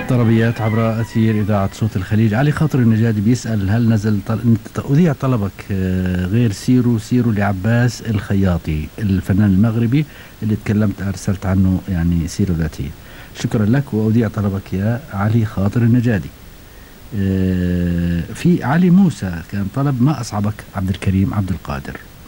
طلبيات عبر أثير إذاعة صوت الخليج. علي خاطر النجادي بيسأل هل نزل أذيع طلبك غير سيرو لعباس الخياطي الفنان المغربي اللي تكلمت أرسلت عنه يعني سيرة ذاتية. شكرا لك وأذيع طلبك يا علي خاطر النجادي. في علي موسى كان طلب ما أصعبك عبد الكريم عبد القادر.